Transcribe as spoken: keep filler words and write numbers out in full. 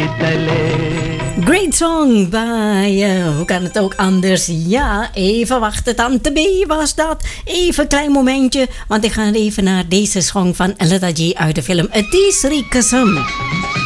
Great song bij, uh, hoe kan het ook anders? Ja, even wachten, Tante B was dat. Even een klein momentje, want ik ga even naar deze song van Elletta G uit de film Het is Rikesum.